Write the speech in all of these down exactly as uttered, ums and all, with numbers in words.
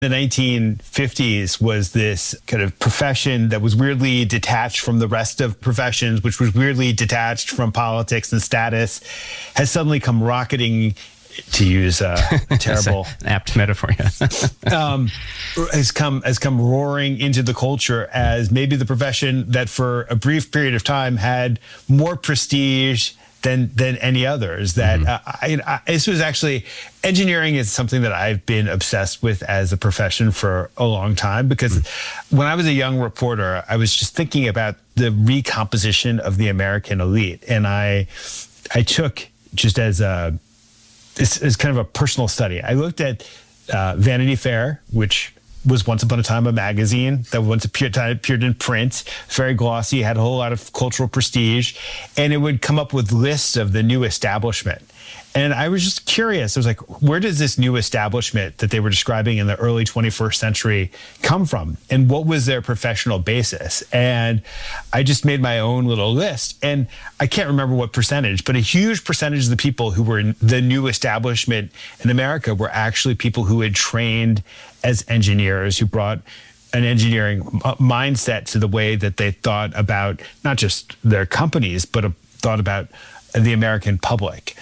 The nineteen fifties was this kind of profession that was weirdly detached from the rest of professions, which was weirdly detached from politics and status, has suddenly come rocketing, to use a, a terrible an apt metaphor, yeah. um, has come has come roaring into the culture as maybe the profession that for a brief period of time had more prestige than than any others. That mm-hmm. uh, I, I, this was actually engineering is something that I've been obsessed with as a profession for a long time, because mm-hmm. when I was a young reporter, I was just thinking about the recomposition of the American elite, and I I took just as a as, as kind of a personal study. I looked at uh, Vanity Fair, which was once upon a time a magazine that once appeared, appeared in print, very glossy, had a whole lot of cultural prestige, and it would come up with lists of the new establishment. And I was just curious. I was like, where does this new establishment that they were describing in the early twenty-first century come from? And what was their professional basis? And I just made my own little list. And I can't remember what percentage, but a huge percentage of the people who were in the new establishment in America were actually people who had trained as engineers, who brought an engineering mindset to the way that they thought about not just their companies, but thought about the American public.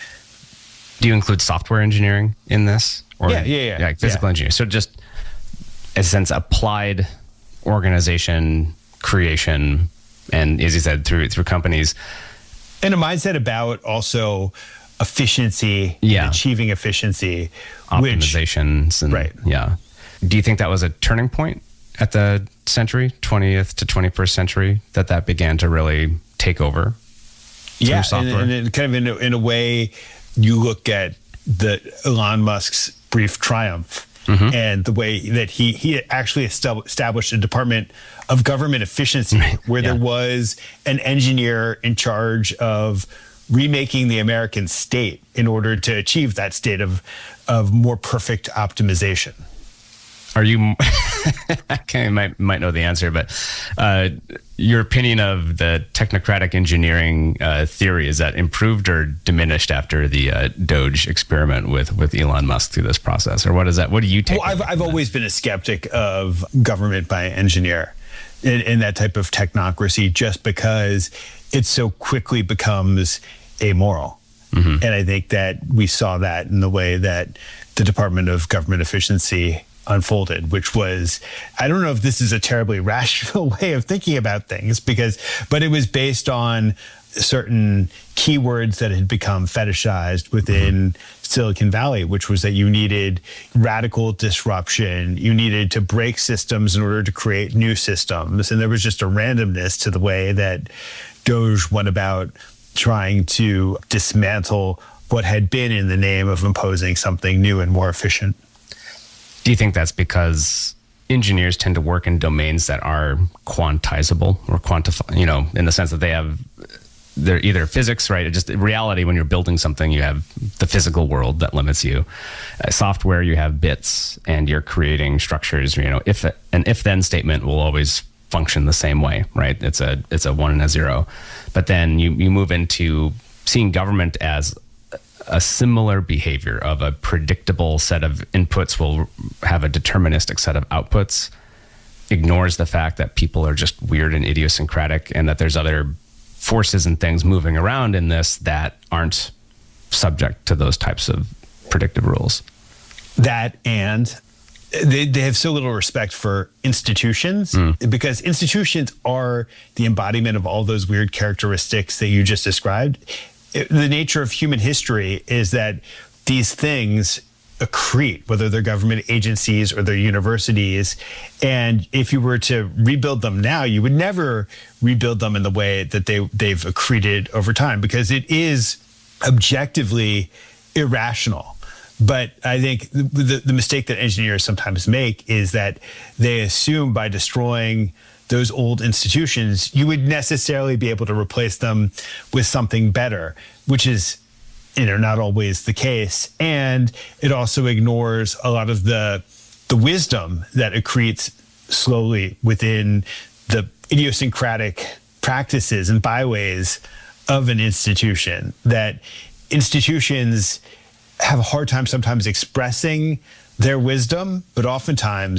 Do you include software engineering in this? Or, yeah, yeah, yeah. Yeah, physical yeah. engineering. So just, in a sense, applied organization, creation, and as you said, through through companies. And a mindset about also efficiency, yeah. and achieving efficiency. Optimizations. Which, and, right. Yeah. Do you think that was a turning point at the century, twentieth to twenty-first century, that that began to really take over? Yeah, and, and in, kind of in a, in a way, you look at the Elon Musk's brief triumph, mm-hmm. and the way that he he actually established a department of government efficiency, where yeah. there was an engineer in charge of remaking the American state in order to achieve that state of of more perfect optimization. Are you? Okay, you might might know the answer, but uh, your opinion of the technocratic engineering uh, theory, is that improved or diminished after the uh, Doge experiment with with Elon Musk through this process, or what is that? What do you take? Well, I've I've always been a skeptic of government by engineer in, in that type of technocracy, just because it so quickly becomes amoral. Mm-hmm. And I think that we saw that in the way that the Department of Government Efficiency unfolded, which was, I don't know if this is a terribly rational way of thinking about things, because, but it was based on certain keywords that had become fetishized within mm-hmm. Silicon Valley, which was that you needed radical disruption, you needed to break systems in order to create new systems. And there was just a randomness to the way that Doge went about trying to dismantle what had been in the name of imposing something new and more efficient. Do you think that's because engineers tend to work in domains that are quantizable or quantify, you know, in the sense that they have, they're either physics, right? Just reality, when you're building something, you have the physical world that limits you. Uh, software, you have bits, and you're creating structures, you know, if an if-then statement will always function the same way, right? It's a it's a one and a zero. But then you, you move into seeing government as a similar behavior of a predictable set of inputs will have a deterministic set of outputs, ignores the fact that people are just weird and idiosyncratic, and that there's other forces and things moving around in this that aren't subject to those types of predictive rules. That, and they, they have so little respect for institutions, mm. because institutions are the embodiment of all those weird characteristics that you just described. The nature of human history is that these things accrete, whether they're government agencies or they're universities. And if you were to rebuild them now, you would never rebuild them in the way that they, they've accreted over time, because it is objectively irrational. But I think the, the mistake that engineers sometimes make is that they assume by destroying those old institutions, you would necessarily be able to replace them with something better, which is, you know, not always the case. And it also ignores a lot of the the wisdom that accretes slowly within the idiosyncratic practices and byways of an institution, that institutions have a hard time sometimes expressing their wisdom, but oftentimes